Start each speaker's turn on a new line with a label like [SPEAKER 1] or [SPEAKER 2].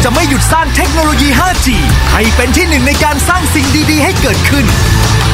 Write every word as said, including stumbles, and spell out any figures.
[SPEAKER 1] จะไม่หยุดสร้างเทคโนโลยี ห้าจี ให้เป็นที่หนึ่งในการสร้างสิ่งดีๆให้เกิดขึ้น